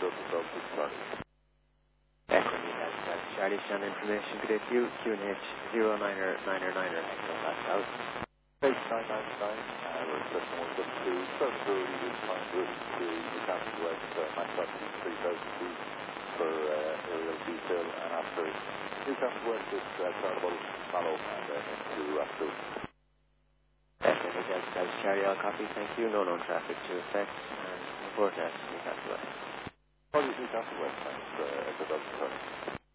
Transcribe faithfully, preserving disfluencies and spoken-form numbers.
Delta twelve six Charlie. Echo Newcastle, that's Charlie, Shan information, good at you, Q N H zero niner niner niner, Echo, that's out. H nine nine nine, uh, we're expecting one seven two, serviceability is fine, route to Newcastle West, uh, max altitude three thousand feet for uh, aerial detail, and after Newcastle West, it's uh, Carnival, Mallow, and then into Raptor. Echo Newcastle, that's Charlie, I'll copy, thank you, no known traffic to effect, and report at Newcastle West. Apologies, Newcastle West, thanks, uh, Echo Delta Charlie.